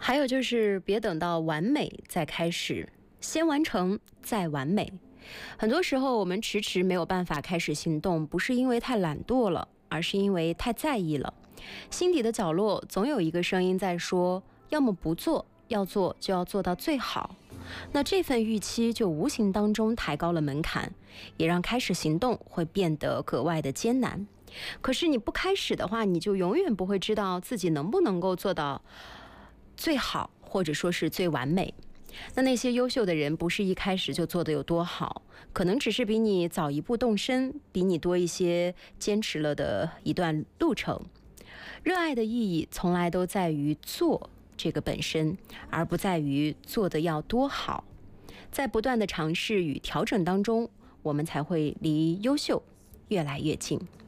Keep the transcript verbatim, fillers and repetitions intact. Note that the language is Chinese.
还有就是别等到完美再开始，先完成再完美。很多时候我们迟迟没有办法开始行动，不是因为太懒惰了，而是因为太在意了。心底的角落总有一个声音在说，要么不做，要做就要做到最好。那这份预期就无形当中抬高了门槛，也让开始行动会变得格外的艰难。可是你不开始的话，你就永远不会知道自己能不能够做到最好，或者说是最完美。那那些优秀的人不是一开始就做得有多好，可能只是比你早一步动身，比你多一些坚持了的一段路程。热爱的意义从来都在于做这个本身，而不在于做得要多好。在不断的尝试与调整当中，我们才会离优秀越来越近。